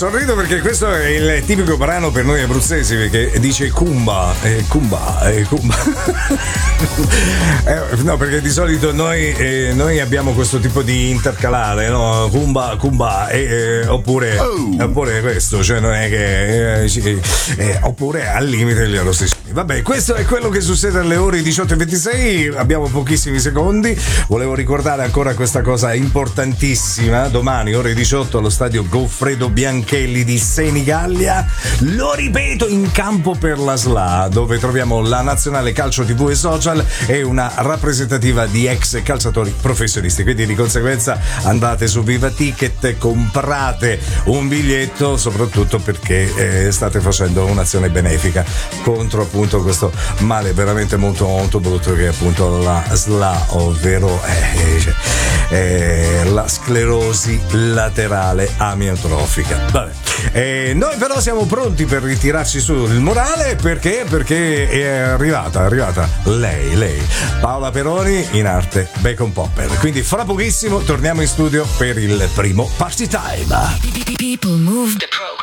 sorrido perché questo è il tipico brano per noi abruzzesi, perché dice Cumba, Cumba. No, perché di solito noi abbiamo questo tipo di intercalare, no? Cumba, oppure questo, cioè non è che oppure al limite gli arrostissimi. Vabbè, questo è quello che succede alle ore 18:26, abbiamo pochissimi secondi. Volevo ricordare ancora questa cosa importantissima: domani ore 18 allo stadio Goffredo Bianchelli di Senigallia, lo ripeto, in campo per la SLA, dove troviamo la nazionale calcio TV e social e una rappresentativa di ex calciatori professionisti. Quindi di conseguenza andate su Viva Ticket, comprate un biglietto, soprattutto perché state facendo un'azione benefica contro appunto questo male veramente molto molto brutto che è appunto la SLA, ovvero la sclerosi laterale amiotrofica. Vabbè. Noi però siamo pronti per ritirarci su il morale, perché è arrivata lei Paola Peroni, in arte Bacon Popper. Quindi fra pochissimo torniamo in studio per il primo Party Time. People move the program.